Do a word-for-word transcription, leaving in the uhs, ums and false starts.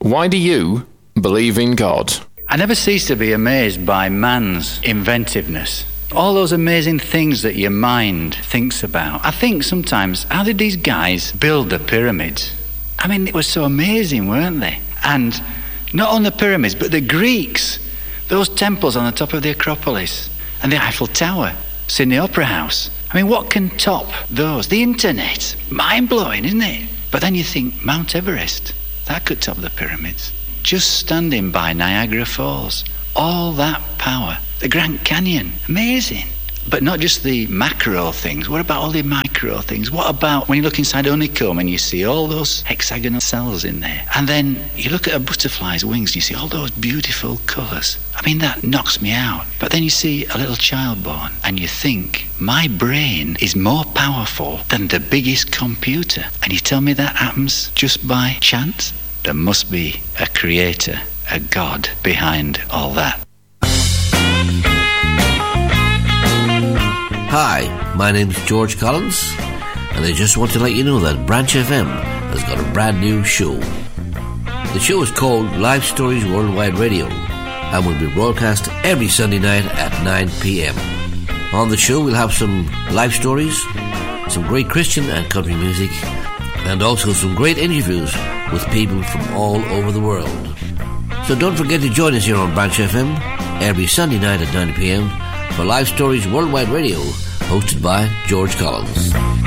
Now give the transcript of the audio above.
Why do you believe in God? I never cease to be amazed by man's inventiveness. All those amazing things that your mind thinks about. I think sometimes, how did these guys build the pyramids? I mean, it was so amazing, weren't they? And not only the pyramids, but the Greeks. Those temples on the top of the Acropolis. And the Eiffel Tower. Sydney Opera House. I mean, what can top those? The internet. Mind-blowing, isn't it? But then you think, Mount Everest. That could top the pyramids. Just standing by Niagara Falls. All that power. The Grand Canyon. Amazing. But not just the macro things. What about all the micro things? What about when you look inside a honeycomb and you see all those hexagonal cells in there? And then you look at a butterfly's wings and you see all those beautiful colours. I mean, that knocks me out. But then you see a little child born and you think, my brain is more powerful than the biggest computer. And you tell me that happens just by chance? There must be a creator, a God behind all that. Hi, my name's George Collins, and I just want to let you know that Branch F M has got a brand new show. The show is called Life Stories Worldwide Radio and will be broadcast every Sunday night at nine p.m. On the show we'll have some life stories, some great Christian and country music, and also some great interviews with people from all over the world. So don't forget to join us here on Branch F M every Sunday night at nine p.m. for Life Stories Worldwide Radio, hosted by George Collins.